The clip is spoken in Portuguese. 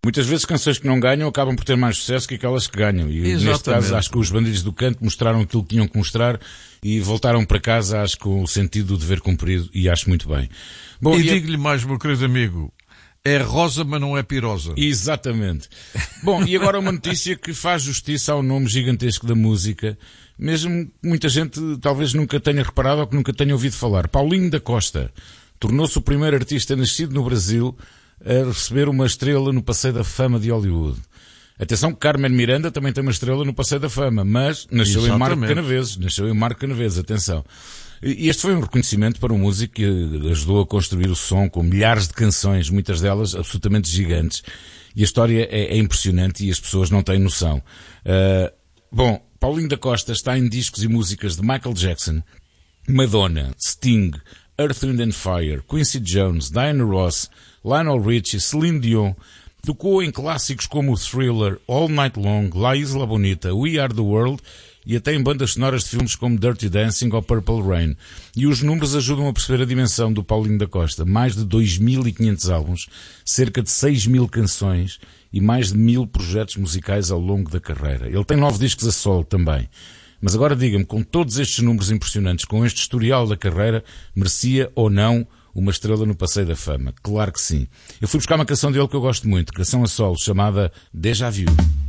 Muitas vezes canções que não ganham acabam por ter mais sucesso que aquelas que ganham. E neste caso acho que os Bandidos do Canto mostraram aquilo que tinham que mostrar e voltaram para casa, acho, com o sentido do dever cumprido, e acho muito bem. Bom, e digo-lhe mais, meu querido amigo, é rosa, mas não é pirosa. Exatamente. Bom, e agora uma notícia que faz justiça ao nome gigantesco da música, mesmo que muita gente talvez nunca tenha reparado ou que nunca tenha ouvido falar. Paulinho da Costa tornou-se o primeiro artista nascido no Brasil a receber uma estrela no Passeio da Fama de Hollywood. Atenção, Carmen Miranda também tem uma estrela no Passeio da Fama, mas nasceu em Marco Canaveses, atenção. E este foi um reconhecimento para um músico que ajudou a construir o som com milhares de canções, muitas delas absolutamente gigantes. E a história é impressionante e as pessoas não têm noção. Bom, Paulinho da Costa está em discos e músicas de Michael Jackson, Madonna, Sting, Earth, Wind and Fire, Quincy Jones, Diana Ross, Lionel Richie, Celine Dion. Tocou em clássicos como o Thriller, All Night Long, La Isla Bonita, We Are the World e até em bandas sonoras de filmes como Dirty Dancing ou Purple Rain. E os números ajudam a perceber a dimensão do Paulinho da Costa. Mais de 2.500 álbuns, cerca de 6.000 canções e mais de 1.000 projetos musicais ao longo da carreira. Ele tem 9 discos a solo também. Mas agora diga-me, com todos estes números impressionantes, com este historial da carreira, merecia ou não uma estrela no Passeio da Fama? Claro que sim. Eu fui buscar uma canção dele que eu gosto muito, canção a solo, chamada Déjà Vu.